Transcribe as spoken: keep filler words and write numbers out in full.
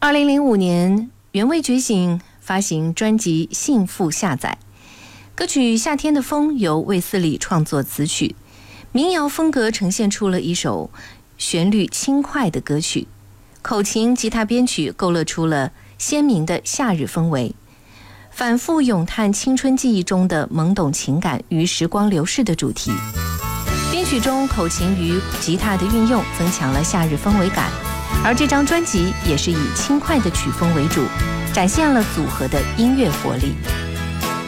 二零零五年，原味觉醒发行专辑《幸福下载》，歌曲《夏天的风》由卫斯理创作词曲，民谣风格呈现出了一首旋律轻快的歌曲，口琴、吉他编曲勾勒出了鲜明的夏日氛围，反复咏叹青春记忆中的懵懂情感与时光流逝的主题。编曲中口琴与吉他的运用增强了夏日氛围感，而这张专辑也是以轻快的曲风为主，展现了组合的音乐活力。